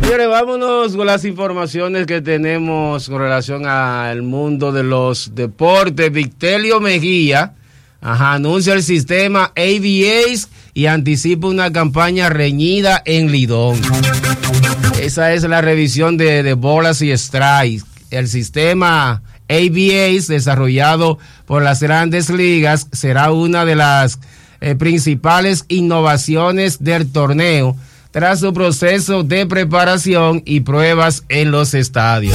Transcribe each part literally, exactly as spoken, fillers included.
Señores, vámonos con las informaciones que tenemos con relación al mundo de los deportes. Vitelio Mejía ajá, anuncia el sistema A B A y anticipa una campaña reñida en Lidón. Esa es la revisión de, de bolas y strikes. El sistema A B A, desarrollado por las Grandes Ligas, será una de las eh, principales innovaciones del torneo tras su proceso de preparación y pruebas en los estadios.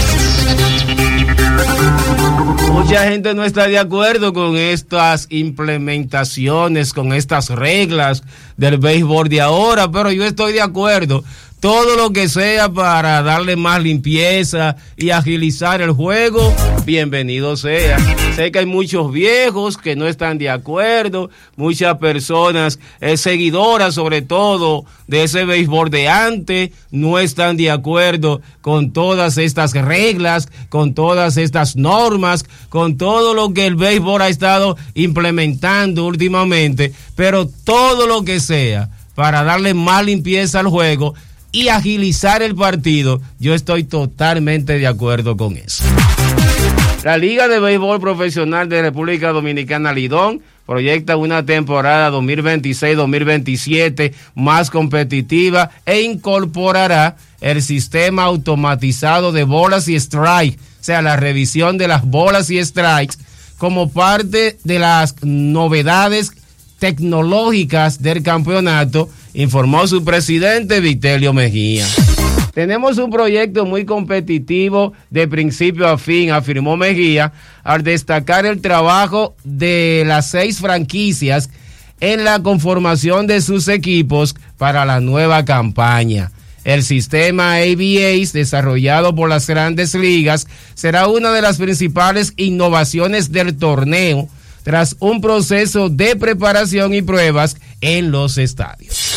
Mucha gente no está de acuerdo con estas implementaciones, con estas reglas del béisbol de ahora, pero yo estoy de acuerdo. Todo lo que sea para darle más limpieza y agilizar el juego, bienvenido sea. Sé que hay muchos viejos que no están de acuerdo, muchas personas, eh, seguidoras sobre todo de ese béisbol de antes, no están de acuerdo con todas estas reglas, con todas estas normas, con todo lo que el béisbol ha estado implementando últimamente, pero todo lo que sea para darle más limpieza al juego y agilizar el partido, yo estoy totalmente de acuerdo con eso. La Liga de Béisbol Profesional de República Dominicana, Lidón, proyecta una temporada dos mil veintiséis dos mil veintisiete más competitiva e incorporará el sistema automatizado de bolas y strikes, o sea, la revisión de las bolas y strikes, como parte de las novedades tecnológicas del campeonato, informó su presidente Vitelio Mejía. Tenemos un proyecto muy competitivo de principio a fin, afirmó Mejía, al destacar el trabajo de las seis franquicias en la conformación de sus equipos para la nueva campaña. El sistema A B A, desarrollado por las Grandes Ligas, será una de las principales innovaciones del torneo, tras un proceso de preparación y pruebas en los estadios.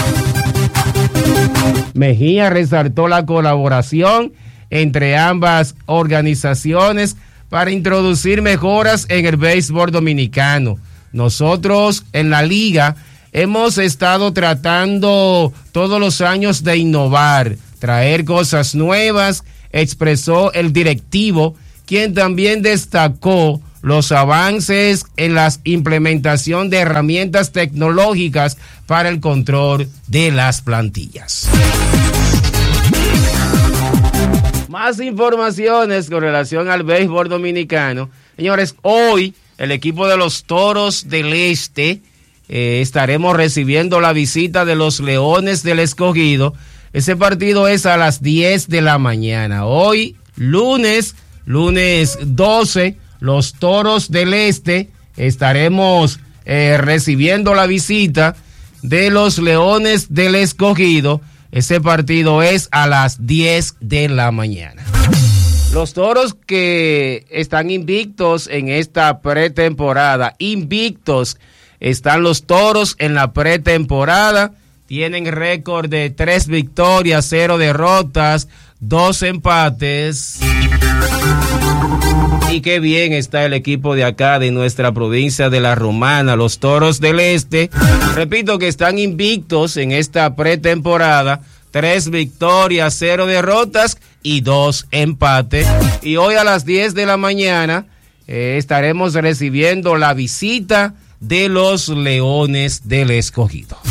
Mejía resaltó la colaboración entre ambas organizaciones para introducir mejoras en el béisbol dominicano. Nosotros en la liga hemos estado tratando todos los años de innovar, traer cosas nuevas, expresó el directivo, quien también destacó los avances en la implementación de herramientas tecnológicas para el control de las plantillas. Más informaciones con relación al béisbol dominicano. Señores, hoy el equipo de los Toros del Este eh, estaremos recibiendo la visita de los Leones del Escogido. Ese partido es a las diez de la mañana. Hoy, lunes, lunes doce, los Toros del Este estaremos eh, recibiendo la visita de los Leones del Escogido. Ese partido es a las diez de la mañana. Los Toros que están invictos en esta pretemporada, invictos están los Toros en la pretemporada, tienen récord de tres victorias, cero derrotas, dos empates. Y qué bien está el equipo de acá, de nuestra provincia de La Romana, los Toros del Este. Repito que están invictos en esta pretemporada, tres victorias, cero derrotas y dos empates. Y hoy a las diez de la mañana eh, estaremos recibiendo la visita de los Leones del Escogido.